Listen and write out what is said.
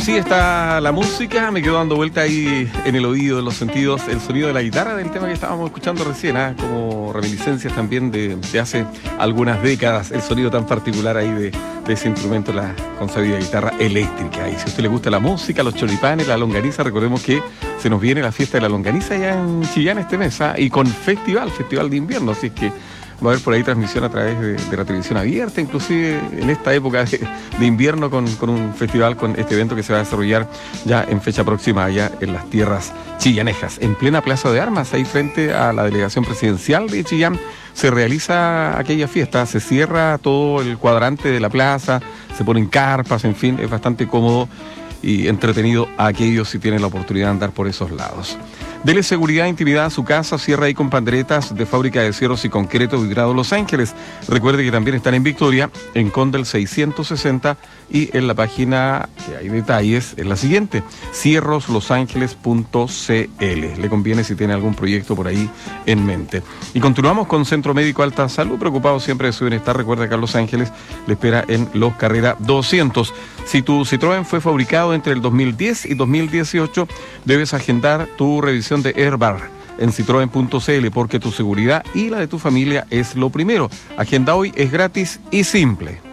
Sí, está la música, me quedo dando vuelta ahí en el oído, en los sentidos, el sonido de la guitarra del tema que estábamos escuchando recién, como reminiscencias también de hace algunas décadas, el sonido tan particular ahí de ese instrumento, la consabida guitarra eléctrica. Y si a usted le gusta la música, los choripanes, la longaniza, recordemos que se nos viene la fiesta de la longaniza ya en Chillán este mes, y con festival de invierno, así es que va a haber por ahí transmisión a través de la televisión abierta, inclusive en esta época de invierno con un festival, con este evento que se va a desarrollar ya en fecha próxima allá en las tierras chillanejas, en plena Plaza de Armas, ahí frente a la delegación presidencial de Chillán. Se realiza aquella fiesta, se cierra todo el cuadrante de la plaza, se ponen carpas, en fin, es bastante cómodo y entretenido a aquellos si tienen la oportunidad de andar por esos lados. Dele seguridad e intimidad a su casa, cierra ahí con panderetas de Fábrica de Cierros y Concreto Vidrado Los Ángeles. Recuerde que también están en Victoria, en Condel 660, y en la página que hay detalles es la siguiente: cierroslosangeles.cl. Le conviene si tiene algún proyecto por ahí en mente. Y continuamos con Centro Médico Alta Salud, preocupado siempre de su bienestar. Recuerda que Los Ángeles le espera en Los Carrera 200. Si tu Citroën fue fabricado entre el 2010 y 2018, debes agendar tu revisión de Airbar en citroen.cl, porque tu seguridad y la de tu familia es lo primero. Agenda hoy, es gratis y simple.